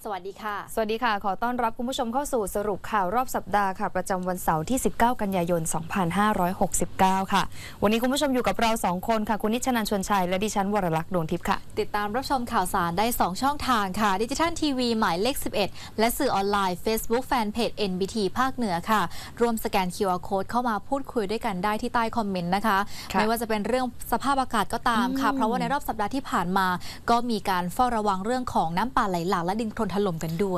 สวัสดีค่ะสวัสดีค่ะขอต้อนรับคุณผู้ชมเข้าสู่สรุปข่าวรอบสัปดาห์ค่ะประจำวันเสาร์ที่19กันยายน2569ค่ะวันนี้คุณผู้ชมอยู่กับเรา2คนค่ะคุณนิชนันท์ชวนชัยและดิฉันวรลักษณ์ดวงทิพย์ค่ะติดตามรับชมข่าวสารได้2ช่องทางค่ะดิจิทัลทีวีหมายเลข11และสื่อออนไลน์ Facebook Fanpage NBT ภาคเหนือค่ะร่วมสแกน QR Code เข้ามาพูดคุยด้วยกันได้ที่ใต้คอมเมนต์นะคะไม่ว่าจะเป็นเรื่องสภาพอากาศก็ตามค่ะเพราะว่าในรอบสัปดาห์ที่ผ่านมาก็มีการเฝ้าระวังเรื่องของน้ำป่าไหลหลากและดินโคลนถล่มกันด้วย